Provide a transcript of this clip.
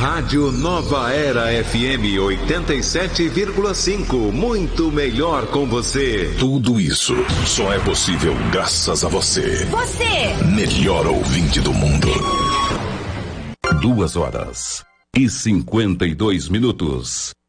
Rádio Nova Era FM 87,5. Muito melhor com você. Tudo isso só é possível graças a você. Você! Melhor ouvinte do mundo. 2 horas e 52 minutos.